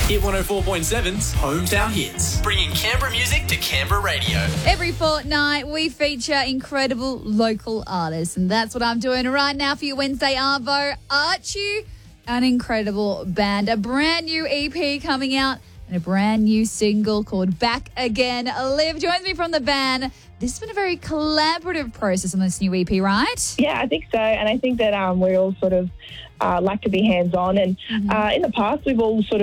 Hit 104.7's Hometown Hits, bringing Canberra music to Canberra radio. Every fortnight, we feature incredible local artists, and that's what I'm doing right now for you Wednesday, Arvo. Archie, an incredible band, a brand new EP coming out, and a brand new single called Back Again. Liv joins me from the band. This has been a very collaborative process on this new EP, right? Yeah, I think so. And I think that we all sort of like to be hands-on. And in the past, we've all sort